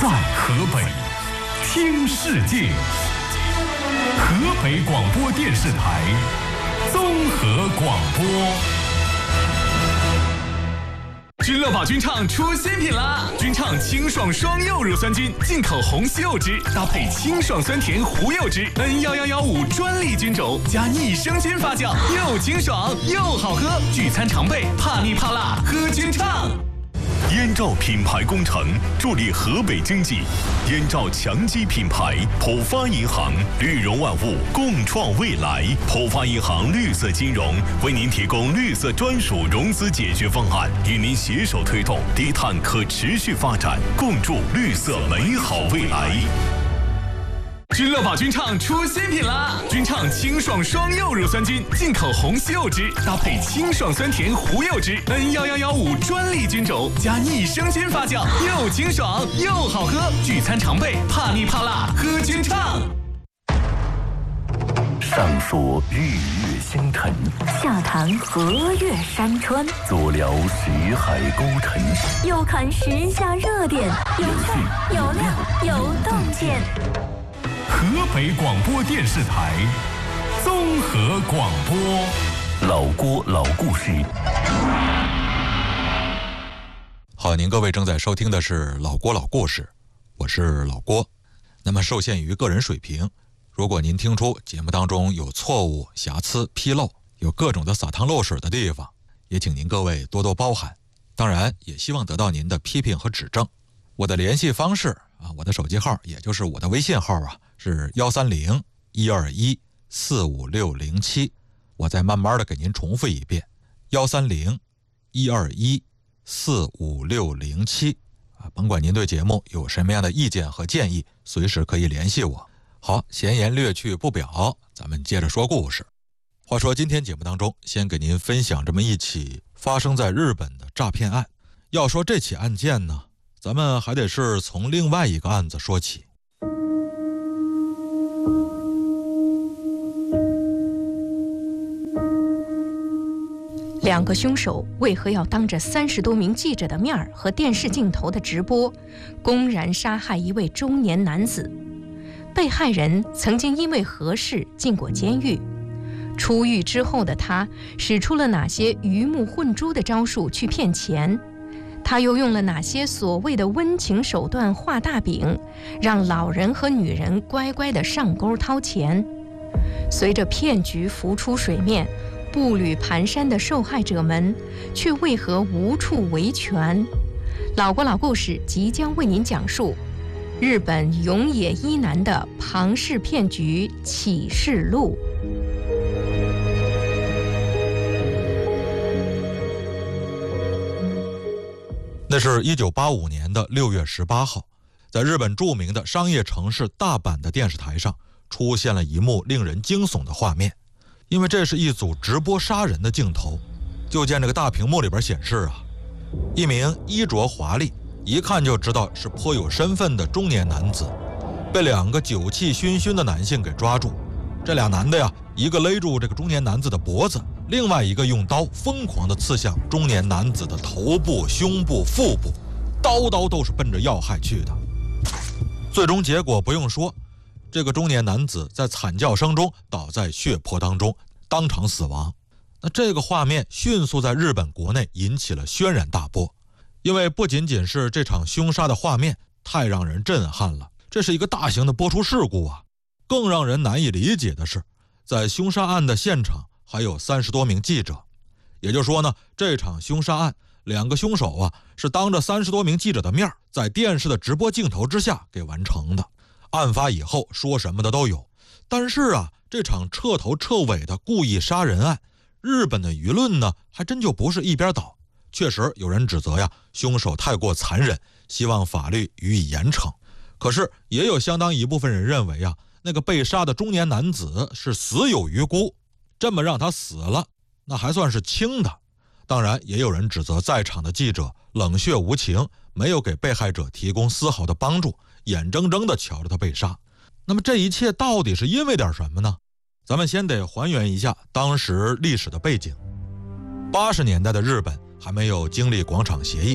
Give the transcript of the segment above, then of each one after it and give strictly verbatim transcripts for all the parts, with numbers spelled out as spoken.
在河北听世界，河北广播电视台综合广播。君乐宝君畅出新品啦！君畅清爽双柚乳酸菌，进口红西柚汁，搭配清爽酸甜胡柚汁 N 一一一五专利菌种，加益生菌发酵，又清爽又好喝。聚餐常备，怕腻怕辣，喝君畅。燕赵品牌工程助力河北经济，燕赵强基品牌，浦发银行，绿融万物，共创未来。浦发银行绿色金融为您提供绿色专属融资解决方案，与您携手推动低碳可持续发展，共筑绿色美好未来。君乐宝君畅出新品啦！君畅清爽双柚乳酸菌，进口红西柚汁，搭配清爽酸甜胡柚汁 N 一一一五专利菌种，加益生菌发酵，又清爽又好喝。聚餐常备，怕腻怕辣，喝君畅。 上说日月星辰， 下谈河岳山川， 左聊徐海沟沉， 右看时下热点，有趣有料有洞见。 河北广播电视台综合广播， 老郭老故事。 好，您各位正在收听的是老郭老故事，我是老郭。那么受限于个人水平，如果您听出节目当中有错误、瑕疵、纰漏，有各种的洒汤漏水的地方，也请您各位多多包涵。当然也希望得到您的批评和指正。我的联系方式啊，我的手机号也就是我的微信号啊，是幺三零一二一四五六零七。我再慢慢的给您重复一遍，幺三零一二一四五六零七啊，甭管您对节目有什么样的意见和建议，随时可以联系我。好，闲言略去不表，咱们接着说故事。话说今天节目当中，先给您分享这么一起发生在日本的诈骗案。要说这起案件呢，咱们还得是从另外一个案子说起。 两个凶手为何要当着三十多名记者的面和电视镜头的直播，公然杀害一位中年男子？被害人曾经因为何事进过监狱，出狱之后的他使出了哪些鱼目混珠的招数去骗钱？他又用了哪些所谓的温情手段画大饼，让老人和女人乖乖地上钩掏钱？随着骗局浮出水面，步履蹒跚的受害者们却为何无处维权？老郭老故事即将为您讲述日本永野一男的庞氏骗局启示录。 那是一九八五年的六月十八号，在日本著名的商业城市大阪的电视台上出现了一幕令人惊悚的画面。因为这是一组直播杀人的镜头，就见这个大屏幕里边显示啊，一名衣着华丽，一看就知道是颇有身份的中年男子，被两个酒气熏熏的男性给抓住。这俩男的呀，一个勒住这个中年男子的脖子，另外一个用刀疯狂地刺向中年男子的头部、胸部、腹部，刀刀都是奔着要害去的。最终结果不用说，这个中年男子在惨叫声中倒在血泊当中，当场死亡。那这个画面迅速在日本国内引起了轩然大波，因为不仅仅是这场凶杀的画面太让人震撼了，这是一个大型的播出事故啊！更让人难以理解的是，在凶杀案的现场还有三十多名记者，也就是说呢，这场凶杀案两个凶手啊是当着三十多名记者的面，在电视的直播镜头之下给完成的。案发以后说什么的都有，但是啊，这场彻头彻尾的故意杀人案，日本的舆论呢还真就不是一边倒。确实有人指责呀，凶手太过残忍，希望法律予以严惩。可是也有相当一部分人认为啊，那个被杀的中年男子是死有余辜，这么让他死了，那还算是轻的。当然也有人指责在场的记者冷血无情，没有给被害者提供丝毫的帮助，眼睁睁地瞧着他被杀。那么这一切到底是因为点什么呢？咱们先得还原一下当时历史的背景。八十年代的日本还没有经历广场协议，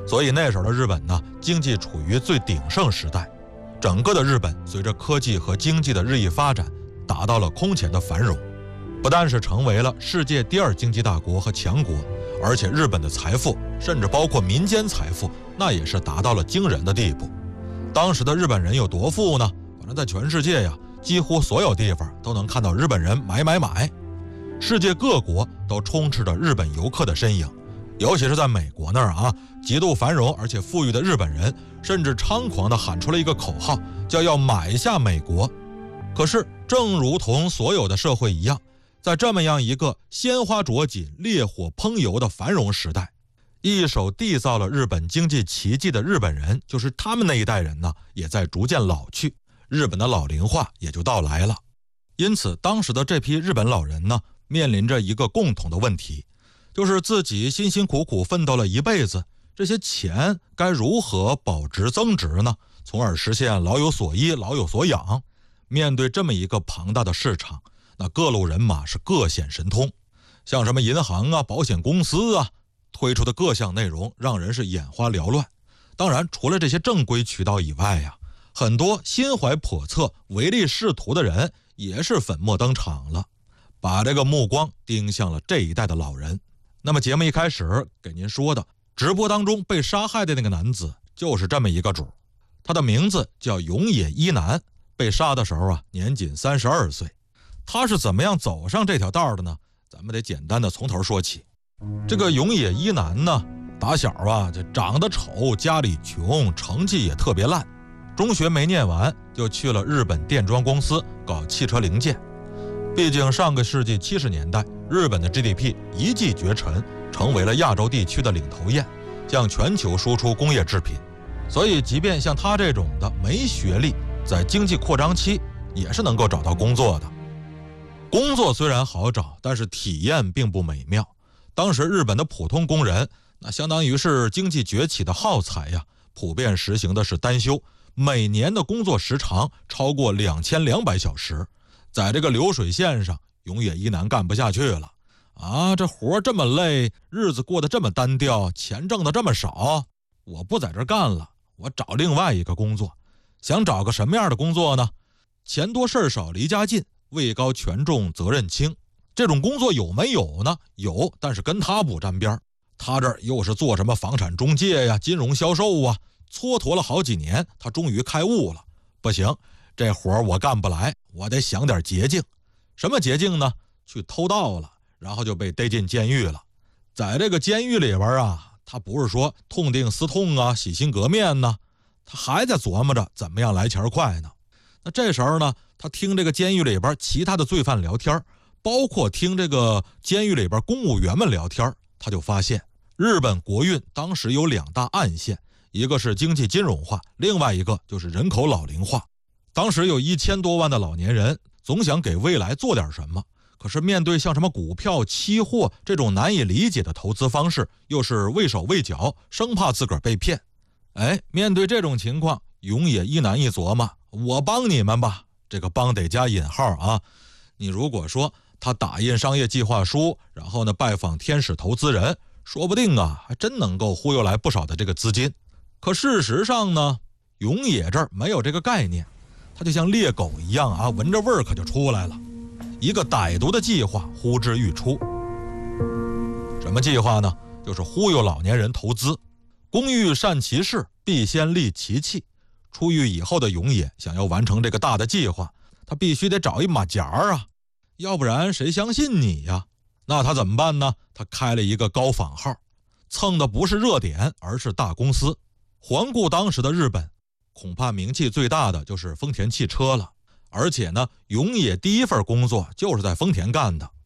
所以那时候的日本呢，经济处于最鼎盛时代，整个的日本随着科技和经济的日益发展，达到了空前的繁荣，不但是成为了世界第二经济大国和强国，而且日本的财富，甚至包括民间财富，那也是达到了惊人的地步。当时的日本人有多富呢？反正在全世界呀，几乎所有地方都能看到日本人买买买，世界各国都充斥着日本游客的身影。尤其是在美国那儿啊，极度繁荣而且富裕的日本人，甚至猖狂地喊出了一个口号，叫要买下美国。可是正如同所有的社会一样，在这么样一个鲜花着锦、烈火烹油的繁荣时代，一手缔造了日本经济奇迹的日本人，就是他们那一代人呢，也在逐渐老去，日本的老龄化也就到来了。因此当时的这批日本老人呢，面临着一个共同的问题，就是自己辛辛苦苦奋斗了一辈子，这些钱该如何保值增值呢？从而实现老有所依、老有所养。面对这么一个庞大的市场，那各路人马是各显神通，像什么银行啊、保险公司啊，推出的各项内容让人是眼花缭乱。当然除了这些正规渠道以外呀，很多心怀叵测、唯利是图的人也是粉墨登场了，把这个目光盯向了这一代的老人。那么节目一开始给您说的，直播当中被杀害的那个男子就是这么一个主，他的名字叫永野一男，被杀的时候啊，年仅三十二岁。他是怎么样走上这条道的呢？咱们得简单的从头说起。这个永野一男呢，打小啊就长得丑，家里穷，成绩也特别烂，中学没念完就去了日本电装公司搞汽车零件。毕竟上个世纪七十年代，日本的 G D P 一骑绝尘，成为了亚洲地区的领头雁，向全球输出工业制品。所以即便像他这种的没学历，在经济扩张期也是能够找到工作的。工作虽然好找，但是体验并不美妙。当时日本的普通工人，那相当于是经济崛起的耗材呀，普遍实行的是单休，每年的工作时长超过两千两百小时。在这个流水线上，永野一男干不下去了啊！这活这么累，日子过得这么单调，钱挣得这么少，我不在这干了，我找另外一个工作。想找个什么样的工作呢？钱多事少离家近，位高权重责任轻。这种工作有没有呢？有，但是跟他不沾边。他这儿又是做什么房产中介呀、金融销售啊，蹉跎了好几年，他终于开悟了。不行，这活我干不来，我得想点捷径。什么捷径呢？去偷盗了，然后就被逮进监狱了。在这个监狱里边啊，他不是说痛定思痛啊，洗心革面呢，他还在琢磨着怎么样来钱快呢。那这时候呢，他听这个监狱里边其他的罪犯聊天，包括听这个监狱里边公务员们聊天，他就发现日本国运当时有两大暗线，一个是经济金融化，另外一个就是人口老龄化。当时有一千多万的老年人，总想给未来做点什么，可是面对像什么股票、期货这种难以理解的投资方式，又是畏手畏脚，生怕自个儿被骗。哎，面对这种情况，永野一男一琢磨，我帮你们吧，这个帮得加引号啊。你如果说他打印商业计划书，然后呢拜访天使投资人，说不定啊还真能够忽悠来不少的这个资金。可事实上呢，永野这儿没有这个概念，他就像猎狗一样啊，闻着味儿可就出来了。一个歹毒的计划呼之欲出。什么计划呢？就是忽悠老年人投资。工欲善其事，必先利其器。出狱以后的永野想要完成这个大的计划，他必须得找一马甲儿啊，要不然谁相信你呀？那他怎么办呢？他开了一个高仿号，蹭的不是热点，而是大公司。环顾当时的日本，恐怕名气最大的就是丰田汽车了。而且呢，永野第一份工作就是在丰田干的。